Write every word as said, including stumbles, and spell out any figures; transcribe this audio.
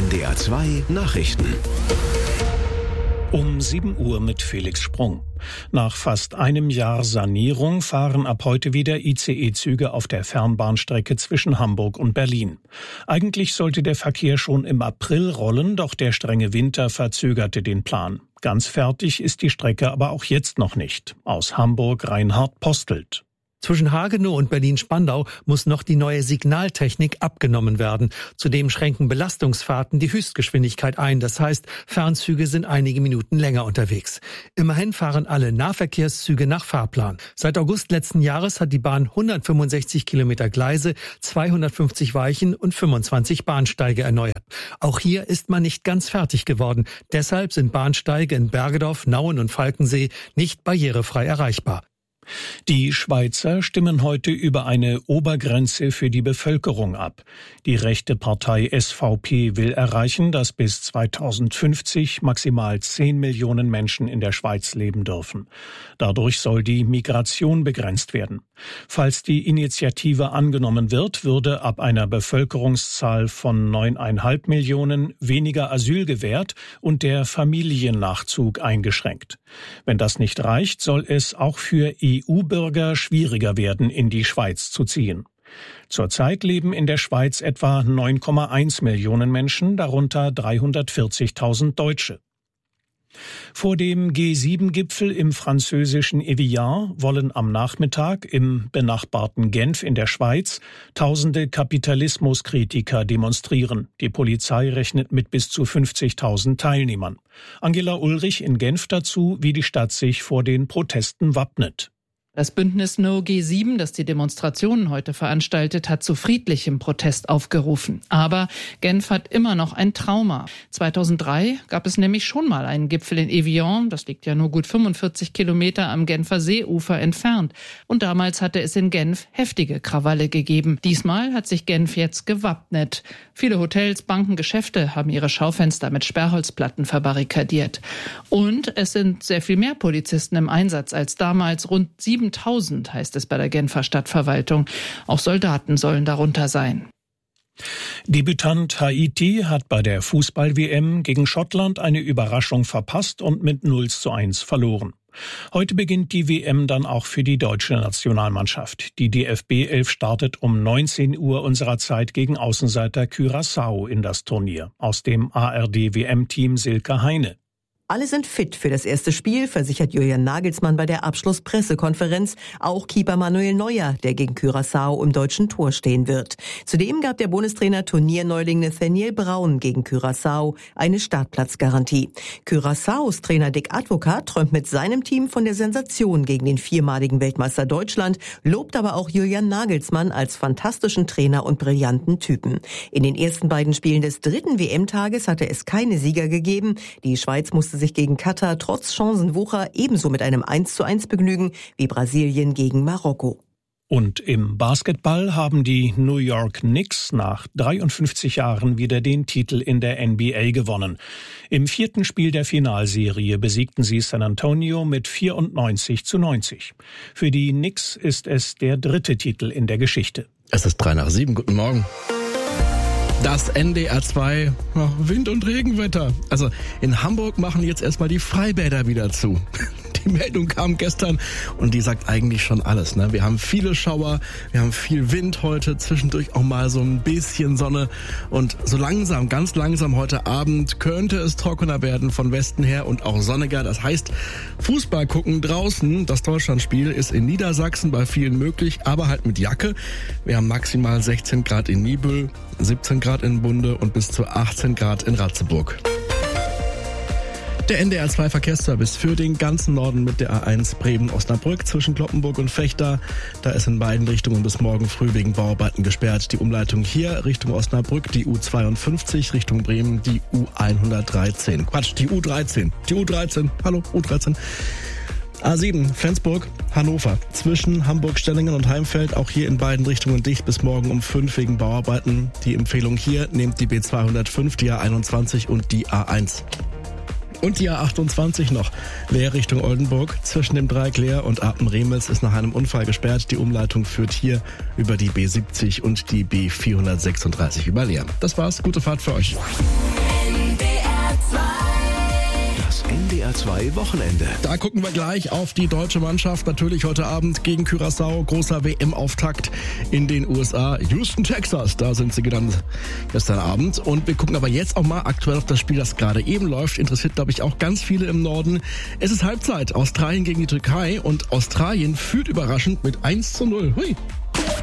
D R zwei Nachrichten. Um sieben Uhr mit Felix Sprung. Nach fast einem Jahr Sanierung fahren ab heute wieder I C E-Züge auf der Fernbahnstrecke zwischen Hamburg und Berlin. Eigentlich sollte der Verkehr schon im April rollen, doch der strenge Winter verzögerte den Plan. Ganz fertig ist die Strecke aber auch jetzt noch nicht. Aus Hamburg Reinhard Postelt. Zwischen Hagenow und Berlin-Spandau muss noch die neue Signaltechnik abgenommen werden. Zudem schränken Belastungsfahrten die Höchstgeschwindigkeit ein. Das heißt, Fernzüge sind einige Minuten länger unterwegs. Immerhin fahren alle Nahverkehrszüge nach Fahrplan. Seit August letzten Jahres hat die Bahn hundertfünfundsechzig Kilometer Gleise, zweihundertfünfzig Weichen und fünfundzwanzig Bahnsteige erneuert. Auch hier ist man nicht ganz fertig geworden. Deshalb sind Bahnsteige in Bergedorf, Nauen und Falkensee nicht barrierefrei erreichbar. Die Schweizer stimmen heute über eine Obergrenze für die Bevölkerung ab. Die rechte Partei S V P will erreichen, dass bis zweitausendfünfzig maximal zehn Millionen Menschen in der Schweiz leben dürfen. Dadurch soll die Migration begrenzt werden. Falls die Initiative angenommen wird, würde ab einer Bevölkerungszahl von neuneinhalb Millionen weniger Asyl gewährt und der Familiennachzug eingeschränkt. Wenn das nicht reicht, soll es auch für E U-Bürger schwieriger werden, in die Schweiz zu ziehen. Zurzeit leben in der Schweiz etwa neun Komma eins Millionen Menschen, darunter dreihundertvierzigtausend Deutsche. Vor dem G sieben Gipfel im französischen Evian wollen am Nachmittag im benachbarten Genf in der Schweiz tausende Kapitalismuskritiker demonstrieren. Die Polizei rechnet mit bis zu fünfzigtausend Teilnehmern. Angela Ulrich in Genf dazu, wie die Stadt sich vor den Protesten wappnet. Das Bündnis No G sieben, das die Demonstrationen heute veranstaltet, hat zu friedlichem Protest aufgerufen. Aber Genf hat immer noch ein Trauma. zweitausenddrei gab es nämlich schon mal einen Gipfel in Evian. Das liegt ja nur gut fünfundvierzig Kilometer am Genfer Seeufer entfernt. Und damals hatte es in Genf heftige Krawalle gegeben. Diesmal hat sich Genf jetzt gewappnet. Viele Hotels, Banken, Geschäfte haben ihre Schaufenster mit Sperrholzplatten verbarrikadiert. Und es sind sehr viel mehr Polizisten im Einsatz als damals. Rund siebentausend heißt es bei der Genfer Stadtverwaltung. Auch Soldaten sollen darunter sein. Debütant Haiti hat bei der Fußball-W M gegen Schottland eine Überraschung verpasst und mit null zu eins verloren. Heute beginnt die W M dann auch für die deutsche Nationalmannschaft. Die D F B elf startet um neunzehn Uhr unserer Zeit gegen Außenseiter Curaçao in das Turnier. Aus dem A R D-W M-Team Silke Heine. Alle sind fit für das erste Spiel, versichert Julian Nagelsmann bei der Abschlusspressekonferenz. Auch Keeper Manuel Neuer, der gegen Curaçao im deutschen Tor stehen wird. Zudem gab der Bundestrainer Turnierneuling Nathaniel Braun gegen Curaçao eine Startplatzgarantie. Curaçaos Trainer Dick Advocat träumt mit seinem Team von der Sensation gegen den viermaligen Weltmeister Deutschland, lobt aber auch Julian Nagelsmann als fantastischen Trainer und brillanten Typen. In den ersten beiden Spielen des dritten W M-Tages hatte es keine Sieger gegeben. Die Schweiz musste sich gegen Katar trotz Chancenwucher ebenso mit einem eins zu eins begnügen wie Brasilien gegen Marokko. Und im Basketball haben die New York Knicks nach dreiundfünfzig Jahren wieder den Titel in der N B A gewonnen. Im vierten Spiel der Finalserie besiegten sie San Antonio mit vierundneunzig zu neunzig. Für die Knicks ist es der dritte Titel in der Geschichte. Es ist drei nach sieben. Guten Morgen. Das N D R zwei, Wind- und Regenwetter. Also in Hamburg machen jetzt erstmal die Freibäder wieder zu. Die Meldung kam gestern und die sagt eigentlich schon alles. Ne? Wir haben viele Schauer, wir haben viel Wind heute, zwischendurch auch mal so ein bisschen Sonne. Und so langsam, ganz langsam heute Abend könnte es trockener werden von Westen her und auch sonniger. Das heißt, Fußball gucken draußen, das Deutschlandspiel ist in Niedersachsen bei vielen möglich, aber halt mit Jacke. Wir haben maximal sechzehn Grad in Niebüll, siebzehn Grad in Bunde und bis zu achtzehn Grad in Ratzeburg. Der N D R zwei Verkehrsservice für den ganzen Norden mit der A eins Bremen-Osnabrück zwischen Kloppenburg und Vechta. Da ist in beiden Richtungen bis morgen früh wegen Bauarbeiten gesperrt. Die Umleitung hier Richtung Osnabrück, die U zweiundfünfzig, Richtung Bremen, die U hundertdreizehn. Quatsch, die U dreizehn. Die U dreizehn. Hallo, U dreizehn. A sieben, Flensburg, Hannover. Zwischen Hamburg-Stellingen und Heimfeld, auch hier in beiden Richtungen dicht bis morgen um fünf wegen Bauarbeiten. Die Empfehlung hier, nehmt die B zweihundertfünf, die A einundzwanzig und die A eins. Und die A achtundzwanzig noch leer Richtung Oldenburg. Zwischen dem Dreieck Leer und Apen-Remels ist nach einem Unfall gesperrt. Die Umleitung führt hier über die B siebzig und die B vierhundertsechsunddreißig über Leer. Das war's. Gute Fahrt für euch. Das N D R zwei Wochenende. Da gucken wir gleich auf die deutsche Mannschaft. Natürlich heute Abend gegen Curaçao. Großer W M-Auftakt in den U S A. Houston, Texas. Da sind sie gelandet gestern Abend. Und wir gucken aber jetzt auch mal aktuell auf das Spiel, das gerade eben läuft. Interessiert, glaube ich, auch ganz viele im Norden. Es ist Halbzeit. Australien gegen die Türkei. Und Australien führt überraschend mit eins zu null. Hui.